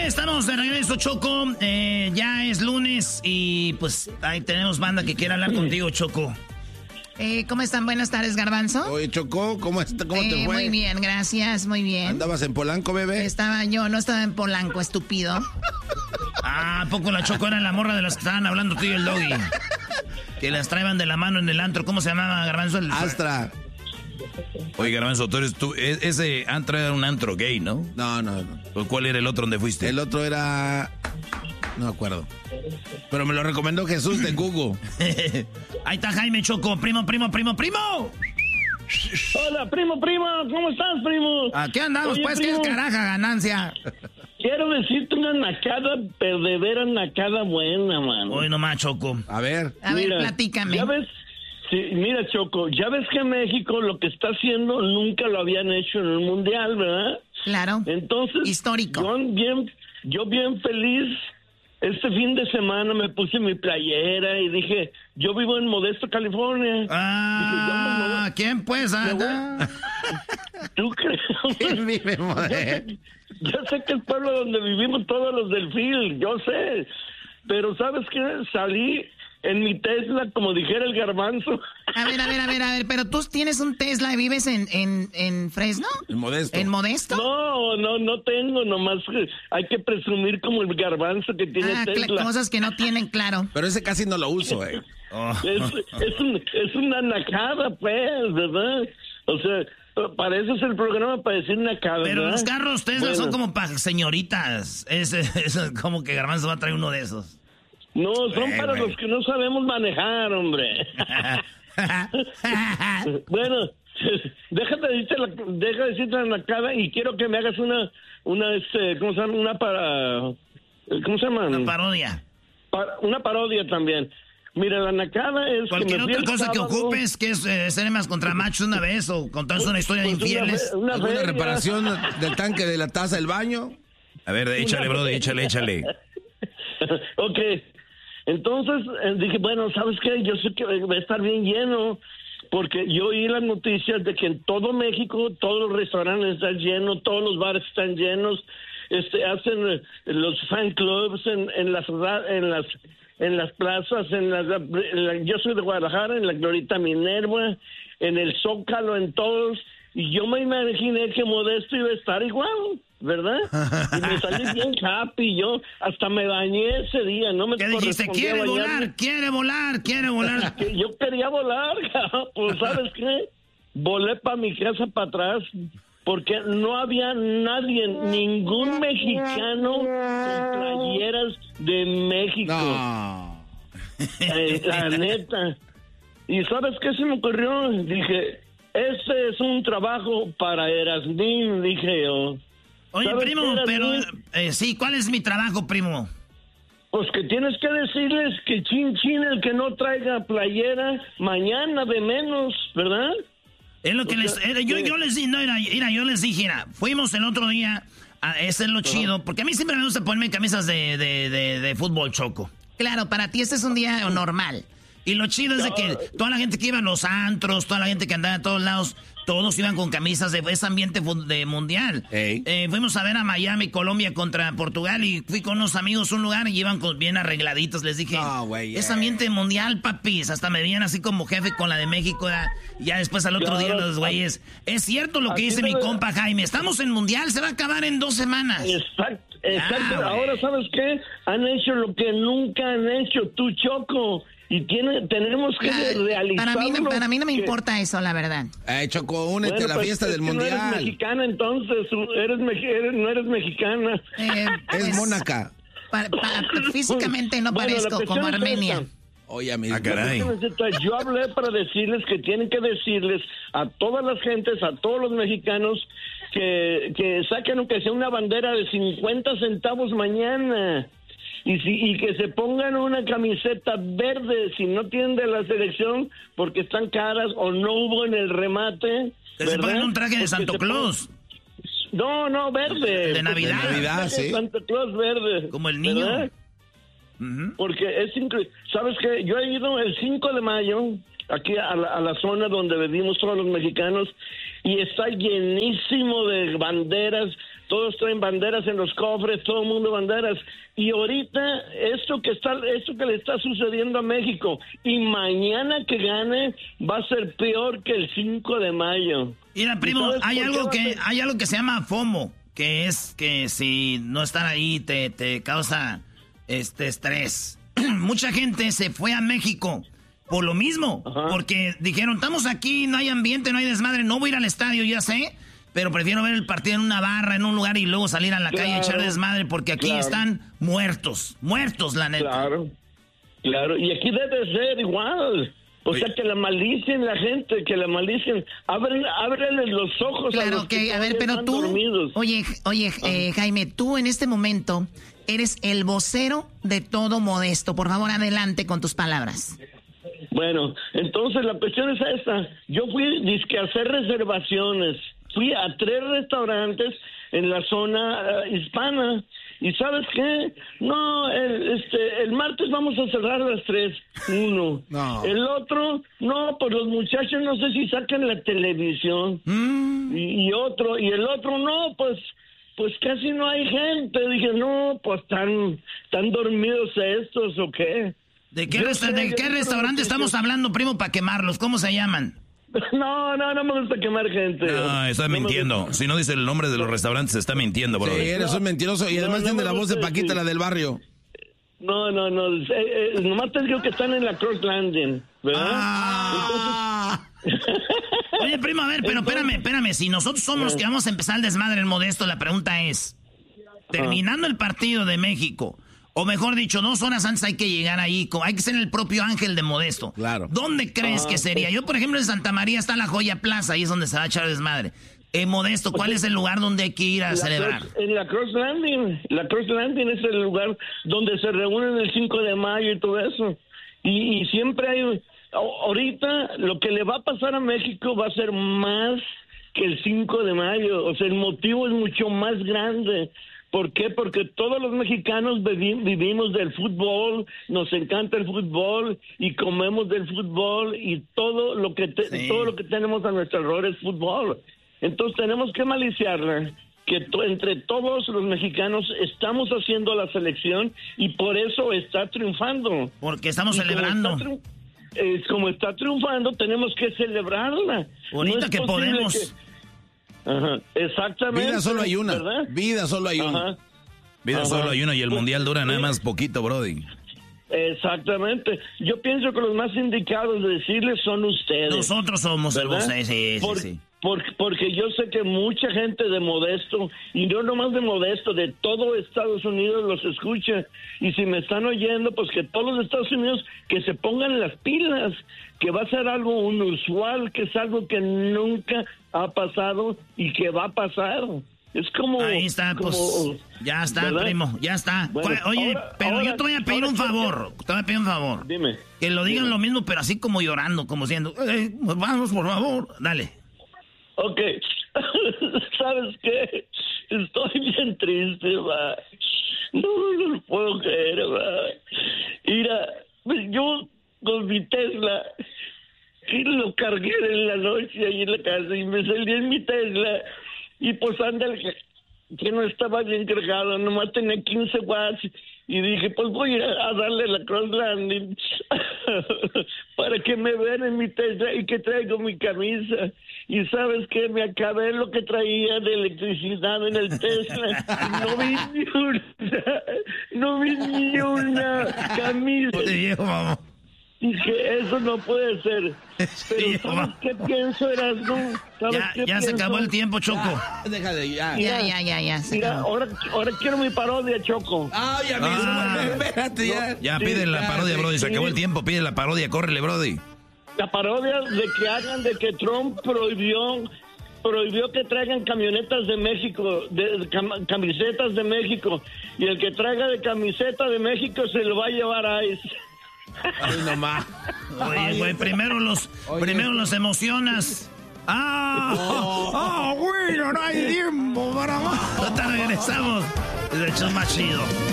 Estamos de regreso, Choco. Ya es lunes y pues ahí tenemos banda que quiere hablar contigo, Choco. ¿Cómo están? Buenas tardes, Garbanzo. Oye, Choco, ¿cómo te fue? Muy bien, gracias, muy bien. ¿Andabas en Polanco, bebé? No estaba en Polanco, estúpido. ¿A poco la Choco era la morra de las que estaban hablando tú y el Doggy? Que las traían de la mano en el antro. ¿Cómo se llamaba, Garbanzo? Astra. Oye, Garbanzo, ese antro era un antro gay, ¿no? No. ¿Cuál era el otro donde fuiste? El otro era... No me acuerdo. Pero me lo recomendó Jesús de Google. Ahí está Jaime, Choco. Primo. Hola, primo. ¿Cómo estás, primo? Aquí andamos, Oye, pues, primo, ¿qué es caraja, ganancia? Quiero decirte una nacada, perdedera nacada buena, mano. Hoy nomás, Choco. A ver, platícame. Ya ves, sí, mira, Choco, ya ves que México lo que está haciendo nunca lo habían hecho en el Mundial, ¿verdad? Claro. Entonces, histórico. Yo bien feliz. Este fin de semana me puse mi playera y dije, yo vivo en Modesto, California. Dije, ¿quién pues? ¿Tú crees? ¿quién vive en Modesto? Yo sé que es el pueblo donde vivimos todos los del Phil, yo sé. Pero ¿sabes qué? Salí en mi Tesla, como dijera el Garbanzo. A ver, pero tú tienes un Tesla y vives en Fresno. En Modesto. ¿En Modesto? No tengo, nomás hay que presumir como el Garbanzo que tiene Tesla. Cosas que no tienen, claro. Pero ese casi no lo uso, Es una nacada, pues, ¿verdad? O sea, para eso es el programa, para decir nacada. Pero ¿verdad? los carros Tesla son como para señoritas. Es como que Garbanzo va a traer uno de esos. No, son para los que no sabemos manejar, hombre. Bueno, deja decirte la nacada y quiero que me hagas una ¿cómo se llama? ¿Cómo se llama? Una parodia. Una parodia también. Mira, la nacada es cualquier que otra cosa sábado, que ocupes, que es ser más contra machos una vez o contarnos una historia de infieles. ¿Alguna reparación del tanque de la taza del baño? A ver, échale, brother, échale. Ok. Entonces dije, bueno, ¿sabes qué? Yo sé que va a estar bien lleno, porque yo oí las noticias de que en todo México todos los restaurantes están llenos, todos los bares están llenos, hacen los fan clubs en las plazas, yo soy de Guadalajara, en la Glorieta Minerva, en el Zócalo, en todos, y yo me imaginé que Modesto iba a estar igual, ¿verdad? Y me salí bien happy, yo hasta me bañé ese día, no me ¿qué dijiste? Quiere volar. Que yo quería volar, pues ¿sabes qué? Volé para mi casa para atrás, porque no había nadie, ningún mexicano con playeras de México. No. La neta. ¿Y sabes qué se me ocurrió? Dije, este es un trabajo para Erasmín, dije yo. Oye, primo, pero sí, ¿cuál es mi trabajo, primo? Pues que tienes que decirles que chin el que no traiga playera, mañana de menos, ¿verdad? Es lo que yo les dije, fuimos el otro día, ese es lo chido, porque a mí siempre me gusta ponerme camisas de fútbol, Choco. Claro, para ti este es un día normal. Y lo chido es de que toda la gente que iba a los antros, toda la gente que andaba a todos lados, todos iban con camisas de ese ambiente de mundial. Fuimos a ver a Miami, Colombia contra Portugal y fui con unos amigos a un lugar y iban bien arregladitos. Les dije, es ambiente mundial, papis. Hasta me veían así como jefe con la de México. Ya después al otro día los güeyes. Es cierto lo que dice mi compa Jaime. Estamos en mundial, se va a acabar en 2 semanas. Exacto. Ahora, ¿sabes qué? Han hecho lo que nunca han hecho, tú, Choco. Y tenemos que realizarlo. Para mí no me importa eso, la verdad. Choco, únete a la fiesta del mundial. No eres mexicana, entonces. No eres mexicana. Es mónaca. Físicamente no parezco como Armenia. Oye, caray. Yo hablé para decirles que tienen que decirles a todas las gentes, a todos los mexicanos, que saquen aunque sea una bandera de 50 centavos mañana. Y que se pongan una camiseta verde si no tienen de la selección porque están caras o no hubo en el remate. Que se pongan un traje de Santo Claus. No, verde. De Navidad. De Navidad, sí. Santa Claus verde. Como el niño. Porque es increíble. ¿Sabes qué? Yo he ido el 5 de mayo aquí a la zona donde vivimos todos los mexicanos y está llenísimo de banderas. todos traen banderas en los cofres, todo el mundo banderas. Y ahorita esto que le está sucediendo a México, y mañana que gane va a ser peor que el 5 de mayo. Mira, primo, hay algo que se llama FOMO, que es que si no estar ahí te causa estrés. Mucha gente se fue a México por lo mismo, porque dijeron, estamos aquí, no hay ambiente, no hay desmadre, no voy a ir al estadio, ya sé, pero prefiero ver el partido en una barra, en un lugar y luego salir a la calle a echar desmadre, porque aquí están muertos, la neta. Claro, y aquí debe ser igual. O sea, que la malicien la gente, que la malicien. Ábreles los ojos a los que a ver, pero tú, dormidos. Oye, Jaime, tú en este momento eres el vocero de todo Modesto. Por favor, adelante con tus palabras. Bueno, entonces la cuestión es esta. Yo fui a hacer reservaciones. Fui a 3 restaurantes en la zona hispana. ¿Y sabes qué? No, el martes vamos a cerrar a las 3. Uno. No. El otro, no, pues los muchachos no sé si sacan la televisión. Y el otro, no, pues casi no hay gente. Dije, no, pues están dormidos estos o qué. ¿De qué restaurante estamos hablando, primo, para quemarlos? ¿Cómo se llaman? No me gusta quemar gente. No, está mintiendo. Si no dice el nombre de los restaurantes, está mintiendo, bro. Sí, eres un mentiroso. Y además tiene la voz de Paquita, la del barrio. No. Nomás te digo que están en la Cross Landing, ¿verdad? Oye, primo, a ver, pero espérame. Si nosotros somos los que vamos a empezar el desmadre en Modesto, la pregunta es, terminando el partido de México, o mejor dicho, 2 horas antes hay que llegar ahí, hay que ser el propio Ángel de Modesto. Claro. ¿Dónde crees que sería? Yo, por ejemplo, en Santa María está la Joya Plaza, ahí es donde se va a echar desmadre. En Modesto, ¿cuál es el lugar donde hay que ir a celebrar? En la Cross Landing. La Cross Landing es el lugar donde se reúnen el 5 de mayo y todo eso. Y siempre hay... Ahorita lo que le va a pasar a México va a ser más que el 5 de mayo. O sea, el motivo es mucho más grande. ¿Por qué? Porque todos los mexicanos vivimos del fútbol, nos encanta el fútbol y comemos del fútbol y todo lo que tenemos a nuestro alrededor es fútbol. Entonces tenemos que maliciarla, que entre todos los mexicanos estamos haciendo la selección y por eso está triunfando. Porque estamos celebrando. Como está triunfando, tenemos que celebrarla. Bonita que podemos... Ajá, exactamente. Vida solo hay una. ¿Verdad? Vida solo hay una. Vida solo hay una y el mundial dura nada más poquito, brody. Exactamente. Yo pienso que los más indicados de decirles son ustedes. Nosotros somos el vocero, sí. Porque yo sé que mucha gente de Modesto, y no nomás de Modesto, de todo Estados Unidos los escucha. Y si me están oyendo, pues que todos los Estados Unidos que se pongan las pilas, que va a ser algo inusual, que es algo que nunca ha pasado y que va a pasar. Es como... Ahí está, pues, ya está, ¿verdad? Primo, ya está. Bueno, oye, yo te voy a pedir un favor. Dime. Que lo digan lo mismo, pero así como llorando, como diciendo, vamos, por favor, dale. Ok, ¿sabes qué? Estoy bien triste, va. No lo puedo creer, va. Mira, yo con mi Tesla, que lo cargué en la noche ahí en la casa y me salí en mi Tesla y pues anda que no estaba bien cargado, nomás tenía 15 watts. Y dije, pues voy a darle la Cross Landing para que me vean en mi Tesla y que traigo mi camisa. Y ¿sabes qué? Me acabé lo que traía de electricidad en el Tesla. No vi ni una camisa. Dije, eso no puede ser. Pero ¿sabes qué pienso, Erasmo? Ya se acabó el tiempo, Choco. Déjale, ya. Mira, ahora quiero mi parodia, Choco. Espérate, ya. Ya, sí, pide la parodia, Brody. Se acabó el tiempo, pide la parodia, córrele, Brody. La parodia de que Trump prohibió que traigan camionetas de México, camisetas de México. Y el que traiga de camiseta de México se lo va a llevar a ICE. Ay, nomás. Oye, güey, primero los emocionas. Bueno, no hay tiempo para más. Ahorita regresamos. Es el show más chido.